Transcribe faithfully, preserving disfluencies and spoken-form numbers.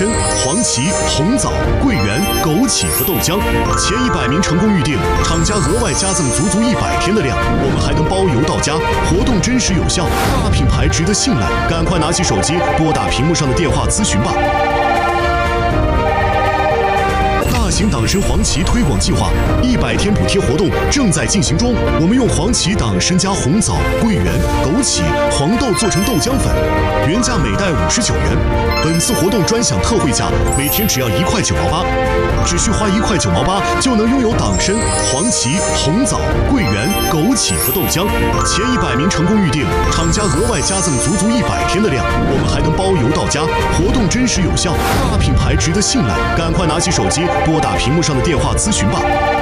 参、黄芪、红枣、桂圆、枸杞和豆浆。前一百名成功预定，厂家额外加赠足足一百天的量，我们还能包邮到家。活动真实有效，大品牌值得信赖，赶快拿起手机拨打屏幕上的电话咨询吧。大型党参黄芪推广计划一百天补贴活动正在进行中，我们用黄芪党参加红枣、桂圆、枸杞、黄豆做成豆浆粉，原价每袋五十九元，本次活动专享特惠价，每天只要一块九毛八，只需花一块九毛八就能拥有党参、黄芪、红枣、桂圆、枸杞和豆浆。前一百名成功预定，厂家额外加赠足足一百天的量，我们还能包邮到家。活动真实有效，大品牌值得信赖，赶快拿起手机拨打屏幕上的电话咨询吧。